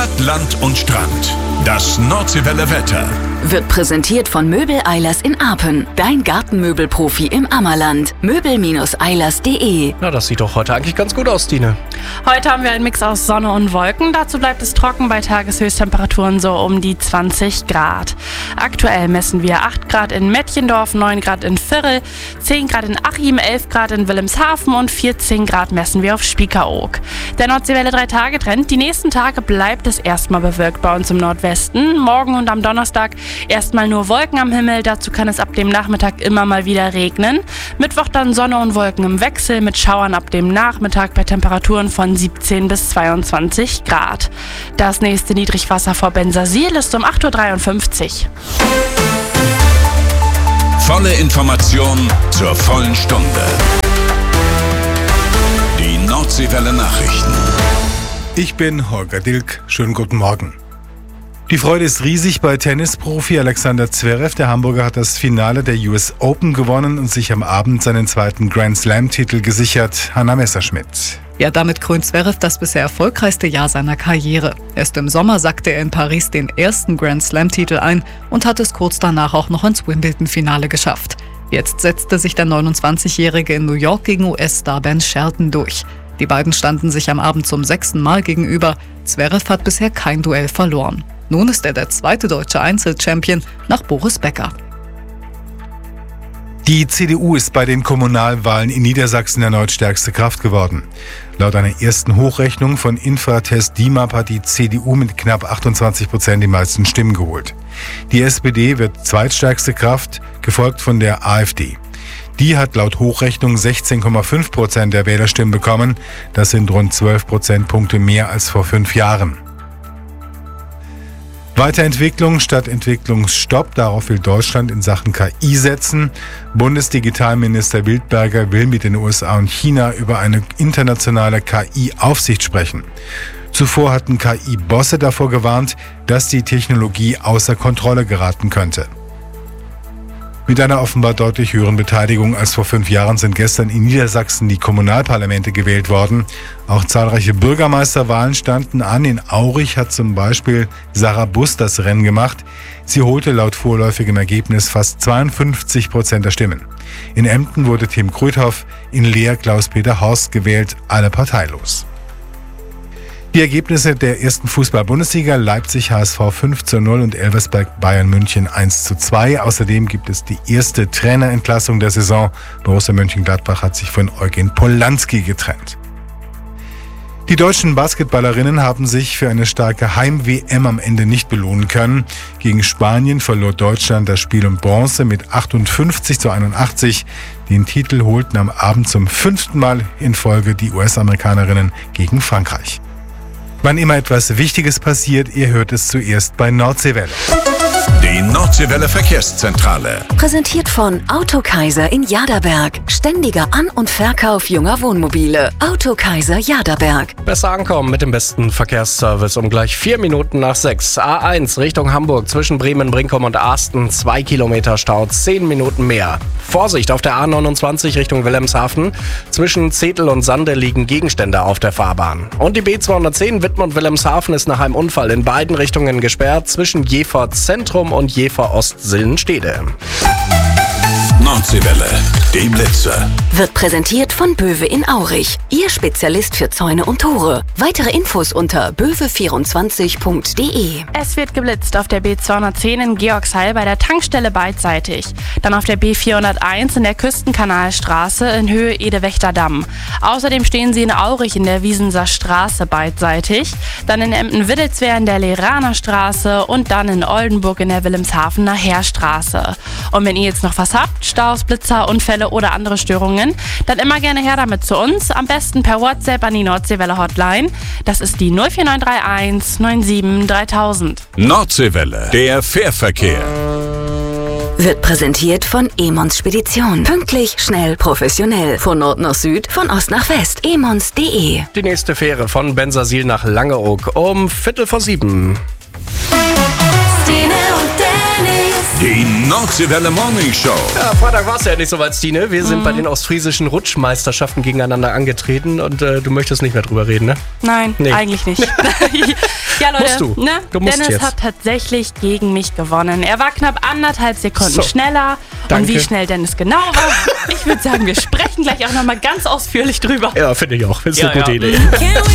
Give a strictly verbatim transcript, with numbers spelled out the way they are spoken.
Stadt, Land und Strand. Das Nordseewelle Wetter wird präsentiert von Möbel Eilers in Apen. Dein Gartenmöbelprofi im Ammerland. möbel Eilers punkt de. Na, das sieht doch heute eigentlich ganz gut aus, Tine. Heute haben wir einen Mix aus Sonne und Wolken. Dazu bleibt es trocken bei Tageshöchsttemperaturen so um die zwanzig Grad. Aktuell messen wir acht Grad in Mettjendorf, neun Grad in Virrel, zehn Grad in Achim, elf Grad in Wilhelmshaven und vierzehn Grad messen wir auf Spiekeroog. Der Nordseewelle drei Tage Trend. Die nächsten Tage bleibt es erstmal bewölkt bei uns im Nordwesten. Morgen und am Donnerstag erstmal nur Wolken am Himmel. Dazu kann es ab dem Nachmittag immer mal wieder regnen. Mittwoch dann Sonne und Wolken im Wechsel mit Schauern ab dem Nachmittag bei Temperaturen von siebzehn bis zweiundzwanzig Grad. Das nächste Niedrigwasser vor Bensersiel ist um acht Uhr dreiundfünfzig. Volle Information zur vollen Stunde. Die Nordseewelle Nachrichten. Ich bin Holger Dilk. Schönen guten Morgen. Die Freude ist riesig bei Tennisprofi Alexander Zverev. Der Hamburger hat das Finale der U S Open gewonnen und sich am Abend seinen zweiten Grand Slam-Titel gesichert. Hanna Messerschmidt. Ja, damit krönt Zverev das bisher erfolgreichste Jahr seiner Karriere. Erst im Sommer sackte er in Paris den ersten Grand Slam-Titel ein und hat es kurz danach auch noch ins Wimbledon-Finale geschafft. Jetzt setzte sich der neunundzwanzigjährige in New York gegen U S-Star Ben Shelton durch. Die beiden standen sich am Abend zum sechsten Mal gegenüber. Zverev hat bisher kein Duell verloren. Nun ist er der zweite deutsche Einzelchampion nach Boris Becker. Die C D U ist bei den Kommunalwahlen in Niedersachsen erneut stärkste Kraft geworden. Laut einer ersten Hochrechnung von Infratest D I M A P hat die C D U mit knapp achtundzwanzig Prozent die meisten Stimmen geholt. Die S P D wird zweitstärkste Kraft, gefolgt von der AfD. Die hat laut Hochrechnung sechzehn Komma fünf Prozent der Wählerstimmen bekommen. Das sind rund zwölf Prozentpunkte mehr als vor fünf Jahren. Weiterentwicklung statt Entwicklungsstopp, darauf will Deutschland in Sachen K I setzen. Bundesdigitalminister Wildberger will mit den U S A und China über eine internationale K I-Aufsicht sprechen. Zuvor hatten K I-Bosse davor gewarnt, dass die Technologie außer Kontrolle geraten könnte. Mit einer offenbar deutlich höheren Beteiligung als vor fünf Jahren sind gestern in Niedersachsen die Kommunalparlamente gewählt worden. Auch zahlreiche Bürgermeisterwahlen standen an. In Aurich hat zum Beispiel Sarah Bus das Rennen gemacht. Sie holte laut vorläufigem Ergebnis fast zweiundfünfzig Prozent der Stimmen. In Emden wurde Tim Kröthoff, in Leer Klaus-Peter Horst gewählt, alle parteilos. Die Ergebnisse der ersten Fußball-Bundesliga: Leipzig H S V fünf zu null und Elversberg Bayern München eins zu zwei. Außerdem gibt es die erste Trainerentlassung der Saison. Borussia Mönchengladbach hat sich von Eugen Polanski getrennt. Die deutschen Basketballerinnen haben sich für eine starke Heim-W M am Ende nicht belohnen können. Gegen Spanien verlor Deutschland das Spiel um Bronze mit achtundfünfzig zu einundachtzig. Den Titel holten am Abend zum fünften Mal in Folge die U S-Amerikanerinnen gegen Frankreich. Wann immer etwas Wichtiges passiert, ihr hört es zuerst bei Nordseewelle. Die Nordseewelle Verkehrszentrale. Präsentiert von Autokaiser in Jaderberg. Ständiger An- und Verkauf junger Wohnmobile. Autokaiser Jaderberg. Besser ankommen mit dem besten Verkehrsservice um gleich vier Minuten nach sechs. A eins Richtung Hamburg zwischen Bremen, Brinkum und Asten. Zwei Kilometer Stau, zehn Minuten mehr. Vorsicht auf der A neunundzwanzig Richtung Wilhelmshaven. Zwischen Zetel und Sande liegen Gegenstände auf der Fahrbahn. Und die B zweihundertzehn Wittmund-Wilhelmshaven ist nach einem Unfall in beiden Richtungen gesperrt. Zwischen Jever Zentrum und Jever Ost-Sillenstede. Nordseewelle, die Blitze. Wird präsentiert von Böwe in Aurich. Ihr Spezialist für Zäune und Tore. Weitere Infos unter böwe vierundzwanzig punkt de. Es wird geblitzt auf der B zweihundertzehn in Georgsheil bei der Tankstelle beidseitig. Dann auf der B vierhunderteins in der Küstenkanalstraße in Höhe Edewächter-Damm. Außerdem stehen sie in Aurich in der Wiesenser Straße beidseitig. Dann in Emden-Wittelswehr in der Leraner Straße und dann in Oldenburg in der Wilhelmshavener Heerstraße. Und wenn ihr jetzt noch was habt, Staus, Blitzer, Unfälle oder andere Störungen, dann immer gerne her damit zu uns. Am besten per WhatsApp an die Nordseewelle Hotline. Das ist die null vier neun drei eins neun sieben dreitausend. Nordseewelle, der Fährverkehr. Wird präsentiert von Emons Spedition. Pünktlich, schnell, professionell. Von Nord nach Süd, von Ost nach West. emons punkt de. Die nächste Fähre von Bensersiel nach Langeoog um Viertel vor sieben. Stine und Dennis. Die Nordseewelle Morning Show. Ja, Freitag war es ja nicht so weit, Stine. Wir sind mhm. bei den ostfriesischen Rutschmeisterschaften gegeneinander angetreten und äh, du möchtest nicht mehr drüber reden, ne? Nein, nee. eigentlich nicht. Ja, Leute, musst du. Ne? Du musst Dennis jetzt. hat tatsächlich gegen mich gewonnen. Er war knapp anderthalb Sekunden So. schneller. Danke. Und wie schnell Dennis genau war, ich würde sagen, wir sprechen gleich auch nochmal ganz ausführlich drüber. Ja, finde ich auch. Das ist Ja, eine gute ja. Idee.